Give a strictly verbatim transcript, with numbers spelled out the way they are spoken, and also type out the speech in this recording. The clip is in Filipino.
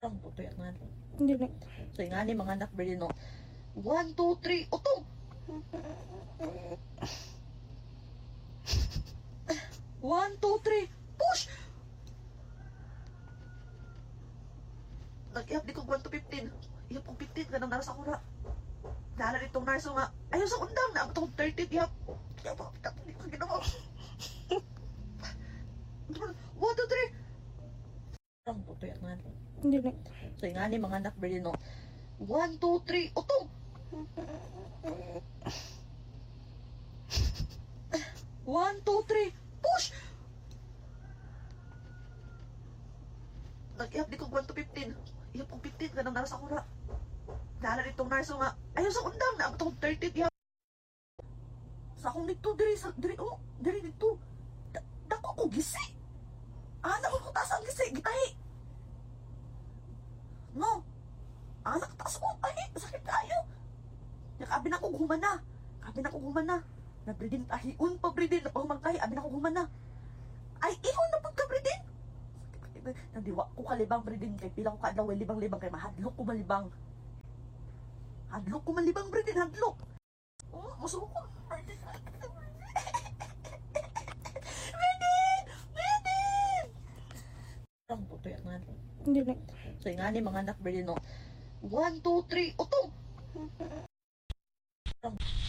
Ang puto yan nga. Hindi na. So nga ni mga anak bali no. One, two, three, utong! One, two, three, push! Nag-iap di ko one to fifteen. Iap kong fifteen, ganang naras ako na. Nala ditong narso nga. Ayaw sa undang na. Ang thirteen, iap. Iap ako, hindi ko ginawa. One, two, three. Ang puto yan nga. Hindi na. So nga ni mga anak bali no. One, two, three, utong! One, two, three, push! Nag-iap di ko one to fifteen. Iap kong fifteen, ganang naras ako na. Nala ditong narso nga. Ayaw sa undang na. Ang thirteen, iap. Sa akong dito, diri, sa, diri, oh, diri dito. Da- Dako ko gisi. Anak ko taas ang gisi, gitahi. No. Anak taas ko, ay, sakit tayo. Nakabi na ko guman na. Kabi na ko guman na. Nabridin tahiun pa bridin. Napahumangkay, abi na ko guman na. Ay, ihon na pagka bridin. Nandiwa ko kalibang bridin kay pilang ko kadlaw libang-libang kay mahadlok ko malibang. Hadlok ko malibang bridin, hadlok. Oh, masuko ko. Bridin. Bridin! Ang puto yan nga. Hindi na. So nga ni mga anak bali no. One, two, three, utong!